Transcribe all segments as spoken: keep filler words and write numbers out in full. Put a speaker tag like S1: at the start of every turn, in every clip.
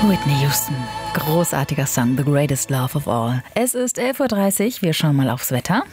S1: Whitney Houston, großartiger Song, The Greatest Love of All. Es ist elf Uhr dreißig, wir schauen mal aufs Wetter.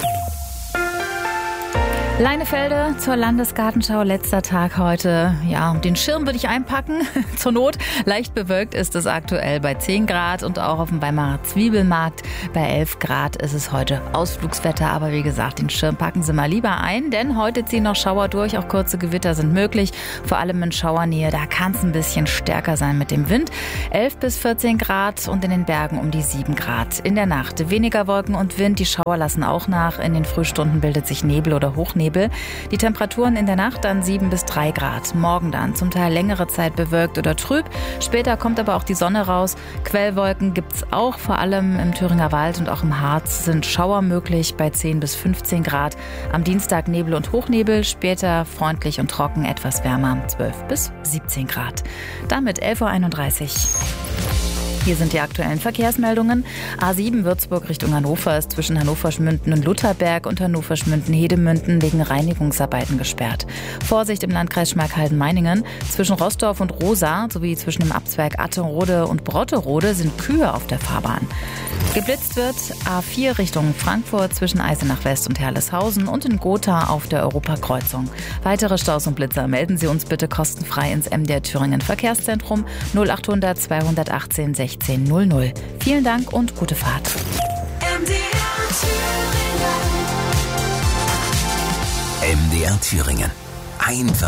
S1: Leinefelde zur Landesgartenschau, letzter Tag heute. Ja, den Schirm würde ich einpacken, zur Not. Leicht bewölkt ist es aktuell bei zehn Grad und auch auf dem Weimarer Zwiebelmarkt bei elf Grad ist es heute Ausflugswetter. Aber wie gesagt, den Schirm packen Sie mal lieber ein, denn heute ziehen noch Schauer durch, auch kurze Gewitter sind möglich. Vor allem in Schauernähe, da kann es ein bisschen stärker sein mit dem Wind. elf bis vierzehn Grad und in den Bergen um die sieben Grad. In der Nacht weniger Wolken und Wind, die Schauer lassen auch nach. In den Frühstunden bildet sich Nebel oder Hochnebel. Die Temperaturen in der Nacht dann sieben bis drei Grad. Morgen dann zum Teil längere Zeit bewölkt oder trüb. Später kommt aber auch die Sonne raus. Quellwolken gibt's auch, vor allem im Thüringer Wald und auch im Harz sind Schauer möglich bei zehn bis fünfzehn Grad. Am Dienstag Nebel und Hochnebel, später freundlich und trocken, etwas wärmer, zwölf bis siebzehn Grad. Damit elf Uhr einunddreißig. Hier sind die aktuellen Verkehrsmeldungen. A sieben Würzburg Richtung Hannover ist zwischen Hannover-Schmünden und Lutherberg und Hannover-Schmünden-Hedemünden wegen Reinigungsarbeiten gesperrt. Vorsicht im Landkreis Schmalkalden-Meiningen. Zwischen Roßdorf und Rosa sowie zwischen dem Abzweig Atterode und Brotterode sind Kühe auf der Fahrbahn. Geblitzt wird A vier Richtung Frankfurt zwischen Eisenach West und Herleshausen und in Gotha auf der Europakreuzung. Weitere Staus und Blitzer melden Sie uns bitte kostenfrei ins M D R Thüringen Verkehrszentrum null achthundert zweihundertachtzehn sechzehn null null. Vielen Dank und gute Fahrt.
S2: M D R Thüringen.
S3: M D R Thüringen. Einfach